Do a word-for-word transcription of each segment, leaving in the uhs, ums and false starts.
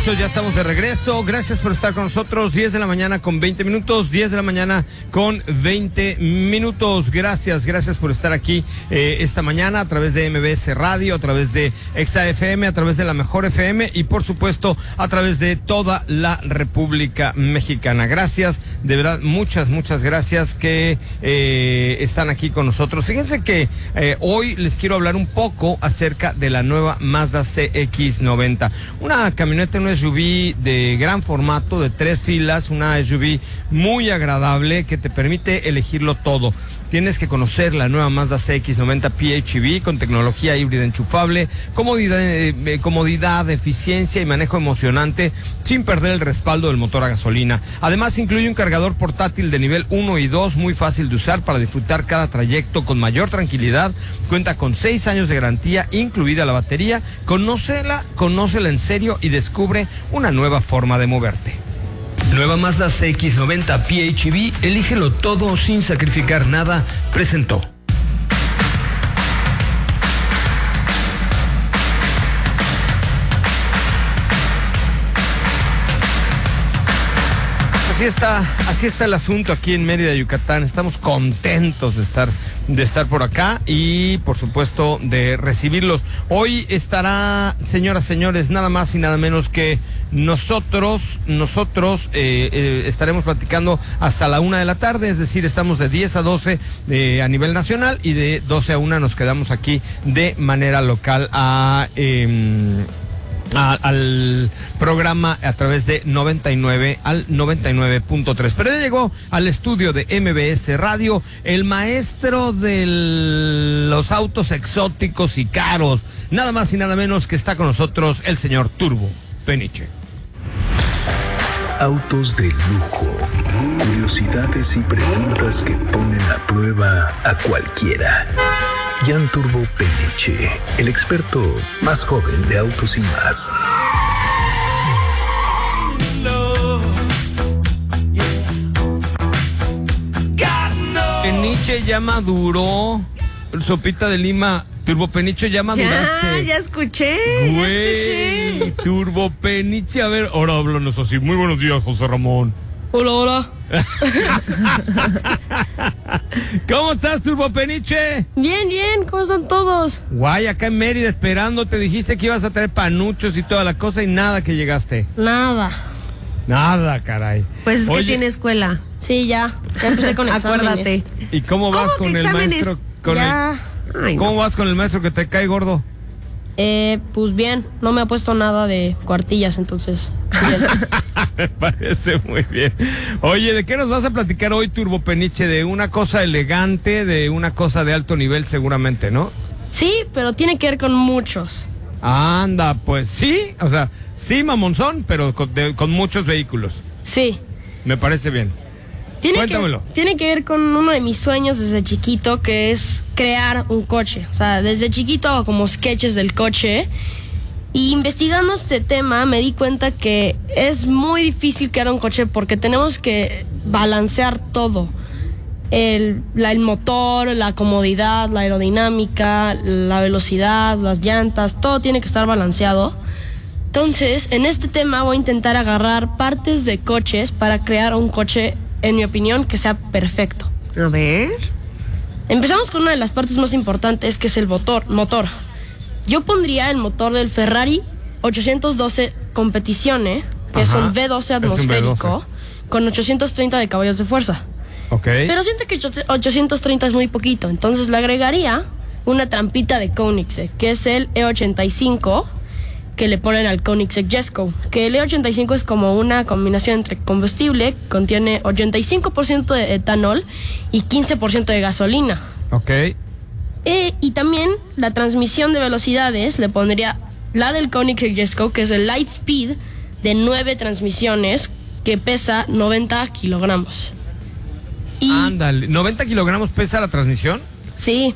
muchachos, ya estamos de regreso. Gracias por estar con nosotros. diez de la mañana con veinte minutos. diez de la mañana con veinte minutos. Gracias, gracias por estar aquí eh, esta mañana a través de M B S Radio, a través de Exa F M, a través de la Mejor F M y por supuesto a través de toda la República Mexicana. Gracias, de verdad, muchas, muchas gracias que eh, están aquí con nosotros. Fíjense que eh, hoy les quiero hablar un poco acerca de la nueva Mazda C X noventa. Una camioneta, una S U V de gran formato, de tres filas, una S U V muy agradable que te permite elegirlo todo. Tienes que conocer la nueva Mazda C X noventa P H E V con tecnología híbrida enchufable, comodidad, eh, comodidad, eficiencia y manejo emocionante sin perder el respaldo del motor a gasolina. Además incluye un cargador portátil de nivel uno y dos muy fácil de usar para disfrutar cada trayecto con mayor tranquilidad. Cuenta con seis años de garantía, incluida la batería. Conócela, conócela en serio y descubre una nueva forma de moverte. Nueva Mazda C X noventa P H E V, elígelo todo sin sacrificar nada, presentó. Así está, así está el asunto aquí en Mérida, Yucatán. Estamos contentos de estar, de estar por acá y, por supuesto, de recibirlos. Hoy estará, señoras, señores, nada más y nada menos que nosotros, nosotros eh, eh, estaremos platicando hasta la una de la tarde, es decir, estamos de diez a doce eh, a nivel nacional y de doce a una nos quedamos aquí de manera local a... Eh, A, al programa a través de noventa y nueve al noventa y nueve punto tres. Pero ya llegó al estudio de M B S Radio el maestro de los autos exóticos y caros, nada más y nada menos que está con nosotros el señor Turbo Peniche. Autos de lujo, curiosidades y preguntas que ponen a prueba a cualquiera. Jan Turbo Peniche, el experto más joven de autos y más. Peniche ya maduró. Sopita de Lima. Turbo Peniche ya maduraste. Ya, ya escuché. Güey, ya escuché. Turbo Peniche, a ver, ahora háblanos así. Muy buenos días, José Ramón. Hola, hola. ¿Cómo estás, Turbo Peniche? Bien, bien, ¿cómo están todos? Guay, acá en Mérida esperándote. Dijiste que ibas a traer panuchos y toda la cosa y nada que llegaste. Nada. Nada, caray. Pues es Oye, que tiene escuela. Sí, ya. Ya empecé con exámenes. Acuérdate. ¿Y cómo vas ¿Cómo con que el exámenes? maestro? Con ya. el, Ay, ¿Cómo no. vas con el maestro que te cae gordo? Eh, pues bien, no me ha puesto nada de cuartillas, entonces. Me parece muy bien. Oye, ¿de qué nos vas a platicar hoy, Turbo Peniche? De una cosa elegante, de una cosa de alto nivel seguramente, ¿no? Sí, pero tiene que ver con muchos. Anda, pues sí, o sea, sí mamonzón, pero con, de, con muchos vehículos. Sí. Me parece bien. Tiene Cuéntamelo. que, tiene que ver con uno de mis sueños desde chiquito, que es crear un coche. O sea, desde chiquito hago como sketches del coche. Y investigando este tema me di cuenta que es muy difícil crear un coche porque tenemos que balancear todo. El, la, el motor, la comodidad, la aerodinámica, la velocidad, las llantas, todo tiene que estar balanceado. Entonces, en este tema voy a intentar agarrar partes de coches para crear un coche, en mi opinión, que sea perfecto. A ver. Empezamos con una de las partes más importantes, que es el motor. motor. Yo pondría el motor del Ferrari ochocientos doce Competizione, que Ajá, es un V doce atmosférico, V doce. con ochocientos treinta de caballos de fuerza. Ok. Pero siento que ochocientos treinta es muy poquito, entonces le agregaría una trampita de Koenigsegg, que es el E ochenta y cinco, que le ponen al Koenigsegg Jesko, que el E ochenta y cinco es como una combinación entre combustible, contiene ochenta y cinco por ciento de etanol y quince por ciento de gasolina. Ok. E, y también la transmisión de velocidades le pondría la del Koenigsegg Jesko, que es el Lightspeed de nueve transmisiones, que pesa noventa kilogramos. Y, Ándale, ¿noventa kilogramos pesa la transmisión? Sí,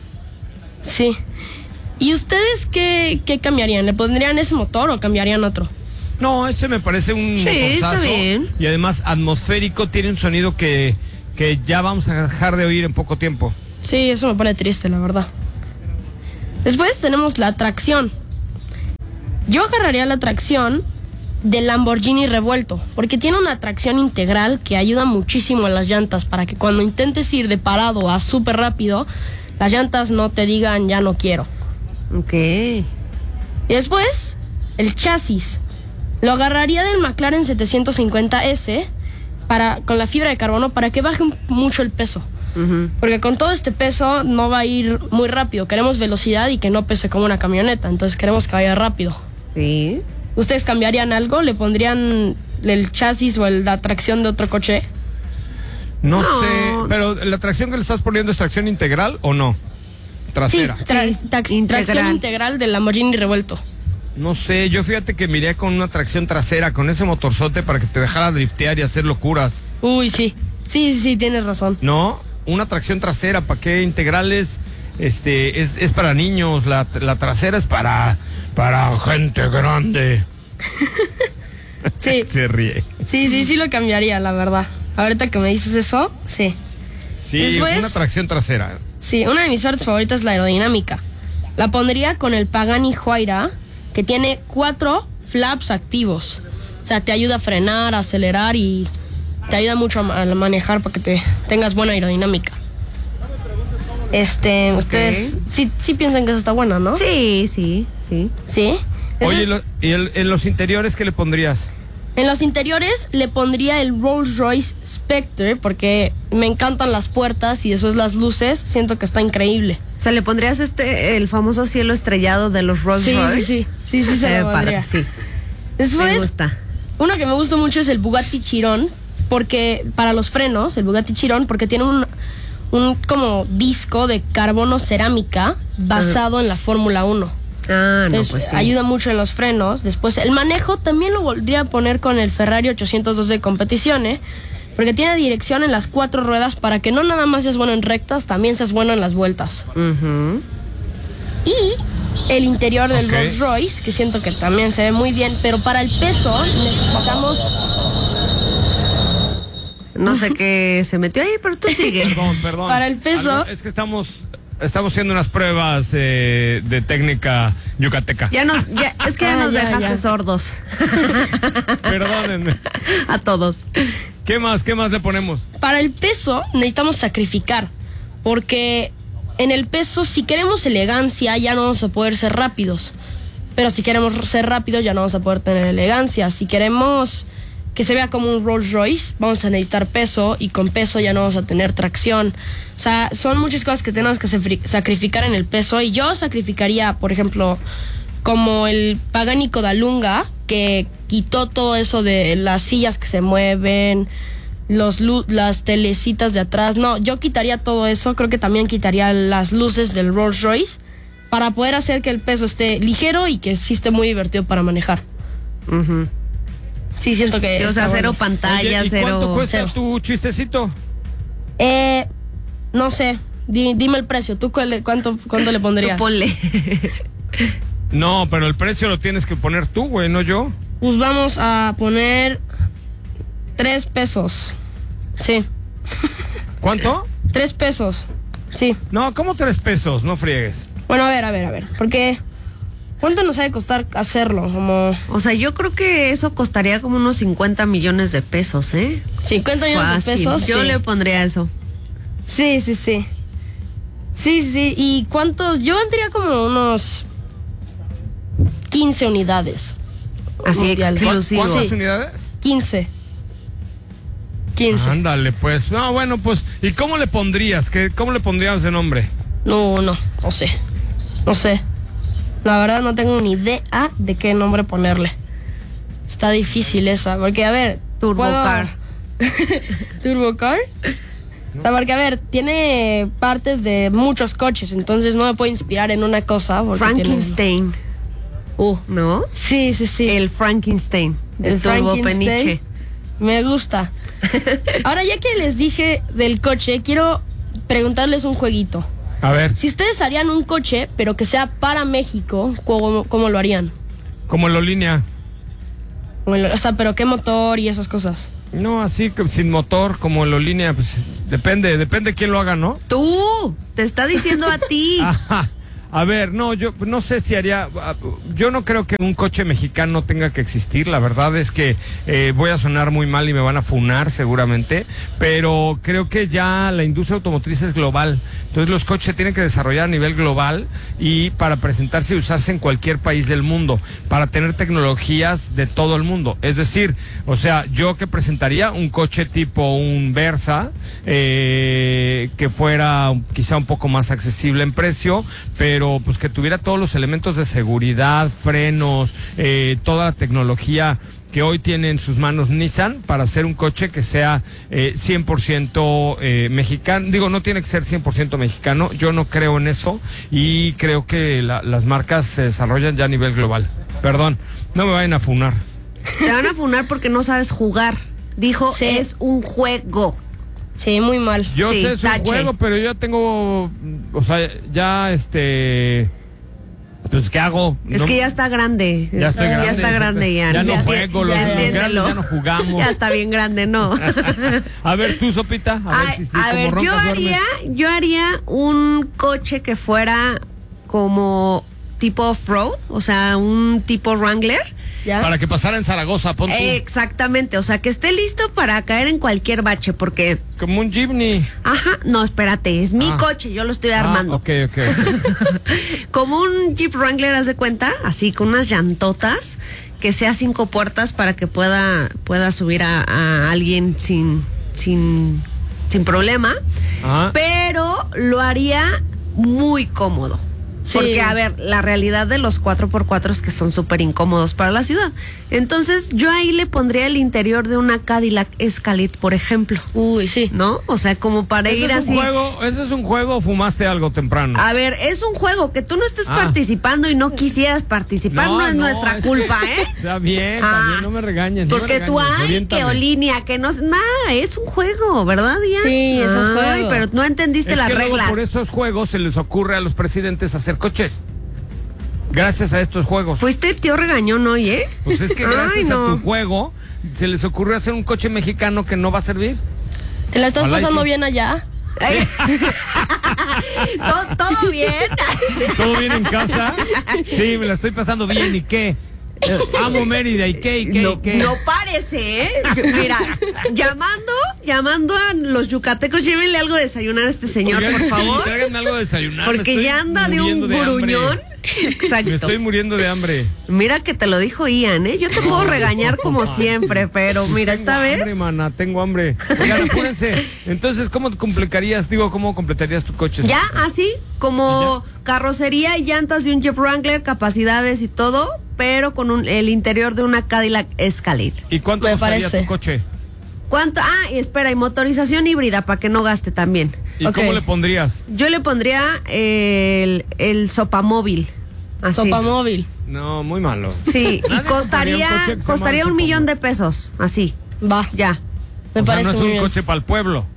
sí. ¿Y ustedes qué, qué cambiarían? ¿Le pondrían ese motor o cambiarían otro? No, ese me parece un Sí, está motorzazo. bien. Y además atmosférico, tiene un sonido que, que ya vamos a dejar de oír en poco tiempo. Sí, eso me pone triste, la verdad. Después tenemos la tracción. Yo agarraría la tracción del Lamborghini revuelto, porque tiene una tracción integral que ayuda muchísimo a las llantas para que cuando intentes ir de parado a súper rápido, las llantas no te digan ya no quiero. Ok. Y después, el chasis. Lo agarraría del McLaren setecientos cincuenta ese para, con la fibra de carbono para que baje mucho el peso. Uh-huh. Porque con todo este peso no va a ir muy rápido. Queremos velocidad y que no pese como una camioneta. Entonces queremos que vaya rápido. Sí. ¿Ustedes cambiarían algo? ¿Le pondrían el chasis o el, la tracción de otro coche? No, no sé, pero ¿la tracción que le estás poniendo es tracción integral o no? Trasera. Sí, tra- sí, tra- integral. Tracción integral del Lamborghini revuelto. No sé, yo fíjate que me iría con una tracción trasera, con ese motorzote para que te dejara driftear y hacer locuras. Uy, sí. Sí, sí, sí, tienes razón. No, una tracción trasera, ¿para qué? Integrales, este, es, es para niños, la, la trasera es para, para gente grande. Sí. Se ríe. Sí, sí, sí lo cambiaría, la verdad. Ahorita que me dices eso, sí. Sí, Después, una tracción trasera. Sí, una de mis partes favoritas es la aerodinámica. La pondría con el Pagani Huayra, que tiene cuatro flaps activos. O sea, te ayuda a frenar, a acelerar y te ayuda mucho a, a manejar para que te tengas buena aerodinámica. Este, okay. Ustedes sí, sí piensan que eso está bueno, ¿no? Sí, sí, sí. ¿Sí? Oye, ¿y, lo, y el, en los interiores qué le pondrías? En los interiores le pondría el Rolls Royce Spectre porque me encantan las puertas y después las luces, siento que está increíble. O sea, ¿le pondrías este el famoso cielo estrellado de los Rolls sí, Royce? Sí, sí, sí, sí, se eh, lo pondría. Sí. Después, me gusta. Uno que me gusta mucho es el Bugatti Chiron, porque para los frenos, el Bugatti Chiron, porque tiene un, un como disco de carbono cerámica basado uh-huh. en la Fórmula uno. Ah, Entonces, no, pues sí. Ayuda mucho en los frenos. Después, el manejo también lo volvería a poner con el Ferrari ochocientos dos de Competizione, porque tiene dirección en las cuatro ruedas para que no nada más seas bueno en rectas, también seas bueno en las vueltas. Uh-huh. Y el interior del okay. Rolls Royce, que siento que también se ve muy bien, pero para el peso necesitamos... No sé qué se metió ahí, pero tú sigue. Perdón, perdón. Para el peso... Algo, es que estamos... Estamos haciendo unas pruebas eh, de técnica yucateca. Ya nos, ya, es que ya ah, nos ya, dejaste ya. sordos. Perdónenme. A todos. ¿Qué más? ¿Qué más le ponemos? Para el peso necesitamos sacrificar, porque en el peso si queremos elegancia ya no vamos a poder ser rápidos, pero si queremos ser rápidos ya no vamos a poder tener elegancia. Si queremos que se vea como un Rolls Royce, vamos a necesitar peso y con peso ya no vamos a tener tracción. O sea, son muchas cosas que tenemos que sacrificar en el peso y yo sacrificaría, por ejemplo, como el Pagani Codalunga, que quitó todo eso de las sillas que se mueven, los las telecitas de atrás. No, yo quitaría todo eso, creo que también quitaría las luces del Rolls Royce para poder hacer que el peso esté ligero y que sí esté muy divertido para manejar. Uh-huh. Sí, siento que... O sea, cero bueno. pantalla, Oye, ¿y cero... cuánto cuesta cero. tu chistecito? Eh, no sé, di, dime el precio. ¿Tú cuál, cuánto, cuánto le pondrías? Tú ponle. No, pero el precio lo tienes que poner tú, güey, no yo. Pues vamos a poner tres pesos. Sí. ¿Cuánto? Tres pesos. Sí. No, ¿cómo tres pesos? No friegues. Bueno, a ver, a ver, a ver. Porque... ¿cuánto nos ha de costar hacerlo? Como... O sea, yo creo que eso costaría como unos cincuenta millones de pesos, ¿eh? cincuenta millones Fácil. de pesos. Yo sí. le pondría eso. Sí, sí, sí. Sí, sí. ¿Y cuántos? Yo vendría como unos quince unidades. Así mundiales. exclusivo. ¿Cuántas Sí. unidades? quince. quince. Ándale, pues. No, bueno, pues. ¿Y cómo le pondrías? ¿Qué, ¿Cómo le pondrías de nombre? No, no, no sé. No sé. La verdad no tengo ni idea de qué nombre ponerle. Está difícil esa, porque a ver... Turbocar. ¿Turbocar? O sea, porque a ver, tiene partes de muchos coches, entonces no me puedo inspirar en una cosa. Frankenstein. Tiene... Uh, ¿no? Sí, sí, sí. El Frankenstein. De El Turbo Frankenstein. Peniche. Me gusta. Ahora, ya que les dije del coche, quiero preguntarles un jueguito. A ver. Si ustedes harían un coche, pero que sea para México, ¿cómo, cómo lo harían? Como la línea. O sea, pero ¿qué motor y esas cosas? No, así que sin motor, como en la línea, pues depende, depende de quién lo haga, ¿no? Tú, te está diciendo a ti. Ajá. A ver, no, yo no sé si haría, yo no creo que un coche mexicano tenga que existir, la verdad es que eh, voy a sonar muy mal y me van a funar seguramente, pero creo que ya la industria automotriz es global, entonces los coches se tienen que desarrollar a nivel global y para presentarse y usarse en cualquier país del mundo, para tener tecnologías de todo el mundo, es decir, o sea, yo que presentaría un coche tipo un Versa, eh, que fuera quizá un poco más accesible en precio, pero pero pues que tuviera todos los elementos de seguridad, frenos, eh, toda la tecnología que hoy tiene en sus manos Nissan para hacer un coche que sea eh, cien por ciento eh, mexicano. Digo, no tiene que ser cien por ciento mexicano, yo no creo en eso y creo que la, las marcas se desarrollan ya a nivel global. Perdón, no me vayan a funar. Te van a funar porque no sabes jugar. Dijo, Sí. es un juego. Sí, muy mal. Yo Sí, sé, es un tache. juego, pero yo tengo, o sea, ya este... Pues, ¿qué hago? Es No- que ya está grande. Ya estoy grande. Ya está grande, ya. Ya no Ya- juego, ya los, los entiéndelo. grandes ya no jugamos. Ya está bien grande, ¿no? A ver, tú, Sopita, a ver Ay, si sí, a como ver, yo roncas haría, duermes. yo haría un coche que fuera como tipo off-road, o sea, un tipo Wrangler. ¿Ya? Para que pasara en Zaragoza, pon tú. Exactamente, o sea, que esté listo para caer en cualquier bache, porque, Como un Jeepney. ajá, no, espérate, es mi Ah. coche, yo lo estoy armando. Ah, ok, ok, ok. Como un Jeep Wrangler, haz de cuenta, así con unas llantotas, que sea cinco puertas para que pueda, pueda subir a, a alguien sin, sin, sin problema, Ajá. pero lo haría muy cómodo. Sí. Porque, a ver, la realidad de los cuatro por cuatro es que son súper incómodos para la ciudad. Entonces, yo ahí le pondría el interior de una Cadillac Escalade, por ejemplo, Uy, sí. ¿no? O sea, como para ¿Ese ir es así. un juego, ¿Ese es un juego o fumaste algo temprano? A ver, es un juego que tú no estés Ah. participando y no quisieras participar, no, es nuestra es culpa, que- ¿eh? Está bien, Ah, también, no me regañen. no me Porque tú, regañes, ay, oriéntame. que Olinia, que no, nada, es un juego, ¿verdad, Diana? Sí, es un Ay, juego. pero no entendiste Es las que luego reglas. por esos juegos se les ocurre a los presidentes hacer coches. Gracias a estos juegos. Fuiste el tío regañón hoy, ¿eh? Pues es que Ay, gracias no. a tu juego se les ocurrió hacer un coche mexicano que no va a servir. ¿Te la estás Ojalá y pasando sí. bien allá? Ay. ¿Todo, todo bien? ¿Todo bien en casa? Sí, me la estoy pasando bien. ¿Y qué? Eh, Amo Mérida. ¿Y qué? ¿Y qué? No, ¿Y qué? no parece, ¿eh? Mira, llamando, llamando a los yucatecos, llévenle algo de desayunar a este señor, Oigan, por sí, favor. tráiganme algo de desayunar. me Porque estoy ya anda de un muriendo de hambre. gruñón. Exacto. Me estoy muriendo de hambre. Mira que te lo dijo Ian, ¿eh? Yo te puedo regañar como siempre, pero mira, Tengo esta vez... hambre, mana, tengo hambre. Oigan, apúrense. Entonces, ¿cómo te completarías? Digo, ¿cómo completarías tu coche? Ya, así, como carrocería y llantas de un Jeep Wrangler, capacidades y todo, pero con un- el interior de una Cadillac Escalade. ¿Y cuánto Me costaría parece. tu coche? ¿Cuánto? Ah, y espera, y motorización híbrida para que no gaste también. ¿Y Ok. cómo le pondrías? Yo le pondría el, el sopamóvil. Así. Sopa móvil. No, muy malo. Sí, y Nadie costaría, compraría un coche que se costaría llama un millón Sopamóvil. de pesos. Así, Va. ya. Me o sea, parece no es muy un bien. coche para el pueblo.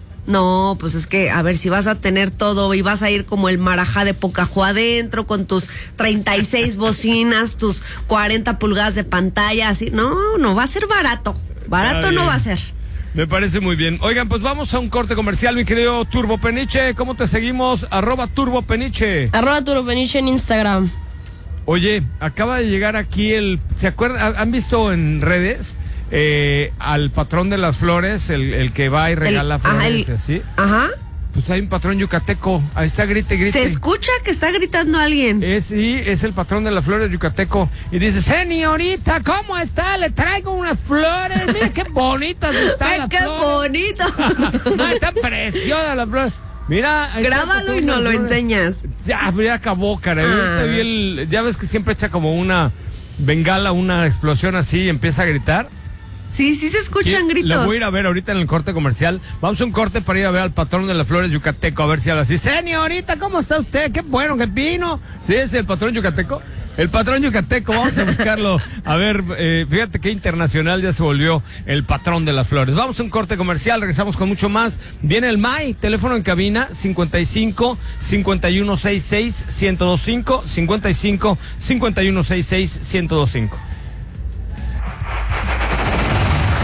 No, pues es que, a ver, si vas a tener todo y vas a ir como el marajá de Pocahua adentro con tus treinta y seis bocinas, tus cuarenta pulgadas de pantalla, así. No, no va a ser barato. Barato Está no bien. va a ser. Me parece muy bien. Oigan, pues vamos a un corte comercial, mi querido Turbo Peniche. ¿Cómo te seguimos? Arroba Turbo Peniche. Arroba Turopeniche en Instagram. Oye, acaba de llegar aquí el... ¿Se acuerdan? ¿Han visto en redes eh, al patrón de las flores, el, el que va y regala El- ajá, flores el- y así? Ajá. Pues hay un patrón yucateco. Ahí está, grite, grite. Se escucha que está gritando alguien. Es, sí, es el patrón de las flores yucateco. Y dice, señorita, ¿cómo está? Le traigo unas flores. Mira qué bonitas están ¡Ay, las qué flores. bonito! No, están preciosas las flores. Mira. ahí está el Grábalo patrón y de nos las lo flores. enseñas. Ya, ya acabó, cara. Ahorita Ah. vi el- ya ves que siempre echa como una bengala, una explosión así y empieza a gritar. Sí, sí se escuchan Sí, gritos. Lo voy a ir a ver ahorita en el corte comercial. Vamos a un corte para ir a ver al patrón de las flores yucateco, a ver si habla así. Señorita, ¿cómo está usted? Qué bueno que vino. ¿Sí es el patrón yucateco? El patrón yucateco, vamos a buscarlo. A ver, eh, fíjate qué internacional ya se volvió el patrón de las flores. Vamos a un corte comercial, regresamos con mucho más. Viene el M A I, teléfono en cabina, cincuenta y cinco, cincuenta y uno sesenta y seis, ciento veinticinco, cincuenta y cinco, cincuenta y uno sesenta y seis, ciento veinticinco.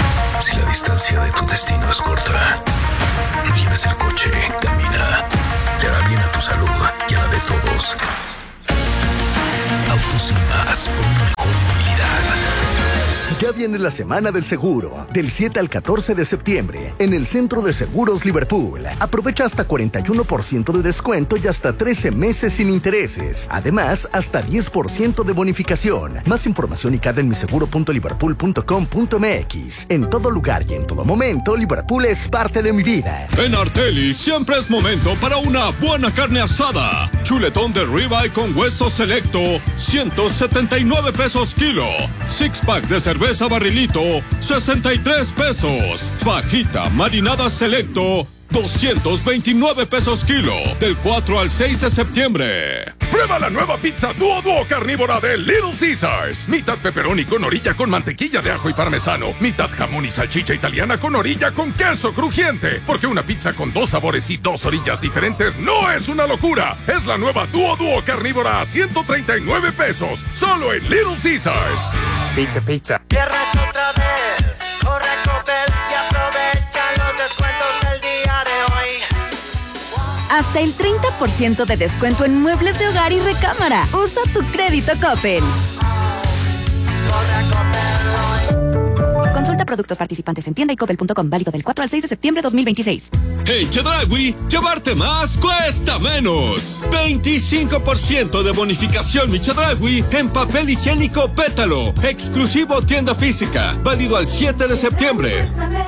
Si la distancia de tu destino es corta, no lleves el coche, camina. Le hará bien a tu salud y a la de todos. Autos y Más, por una mejor movilidad. Ya viene la Semana del Seguro, del siete al catorce de septiembre, en el Centro de Seguros Liverpool. Aprovecha hasta cuarenta y uno por ciento de descuento y hasta trece meses sin intereses. Además, hasta diez por ciento de bonificación. Más información y cada en miseguro punto liverpool punto com punto m x. En todo lugar y en todo momento, Liverpool es parte de mi vida. En Arteli siempre es momento para una buena carne asada. Chuletón de ribeye con hueso selecto, ciento setenta y nueve pesos kilo. Six pack de cerveza Barrilito, sesenta y tres pesos. Fajita marinada selecto, doscientos veintinueve pesos kilo. Del cuatro al seis de septiembre. Prueba la nueva pizza Duo Duo carnívora de Little Caesars. Mitad pepperoni con orilla con mantequilla de ajo y parmesano. Mitad jamón y salchicha italiana con orilla con queso crujiente. Porque una pizza con dos sabores y dos orillas diferentes no es una locura. Es la nueva Duo Duo carnívora a ciento treinta y nueve pesos. Solo en Little Caesars. Pizza, pizza. Viernes otra vez. Corre a Coppel y aprovecha los descuentos del día de hoy. Hasta el treinta por ciento de descuento en muebles de hogar y recámara. Usa tu crédito Coppel. Consulta productos participantes en tienda y coppel punto com. Válido del cuatro al seis de septiembre de dos mil veintiséis. En Chedraui, llevarte más cuesta menos. veinticinco por ciento de bonificación mi Chedraui en papel higiénico Pétalo. Exclusivo tienda física. Válido al siete de septiembre.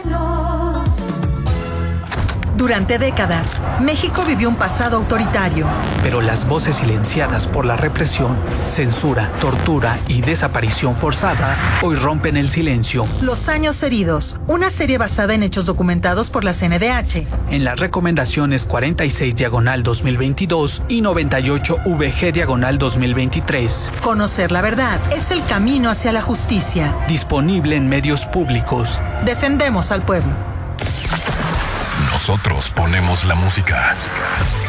Durante décadas, México vivió un pasado autoritario. Pero las voces silenciadas por la represión, censura, tortura y desaparición forzada hoy rompen el silencio. Los años heridos, una serie basada en hechos documentados por la C N D H. En las recomendaciones cuarenta y seis diagonal dos mil veintidós y noventa y ocho V G diagonal dos mil veintitrés. Conocer la verdad es el camino hacia la justicia. Disponible en medios públicos. Defendemos al pueblo. Nosotros ponemos la música.